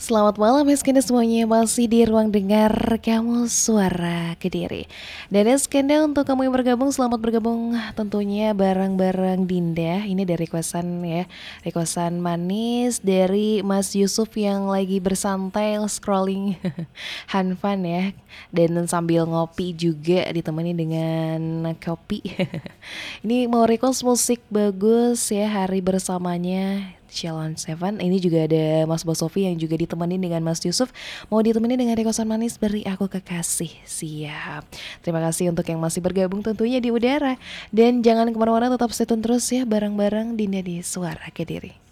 Selamat malam Eskenda semuanya, masih di ruang dengar kamu suara Kediri. Dan Eskenda untuk kamu yang bergabung, selamat bergabung tentunya bareng-bareng Dinda. Ini dari requestan ya, requestan manis dari Mas Yusuf yang lagi bersantai scrolling Hanfan ya. Dan sambil ngopi juga ditemani dengan kopi. Ini mau request musik bagus ya, hari bersamanya Challenge Seven. Ini juga ada Mas Bosofi yang juga ditemani dengan Mas Yusuf. Mau ditemani dengan rekosan manis beri aku kekasih. Siap. Terima kasih untuk yang masih bergabung tentunya di udara. Dan jangan kemana-mana, tetap stay tune terus ya bareng-bareng Dinda di Suara Kediri.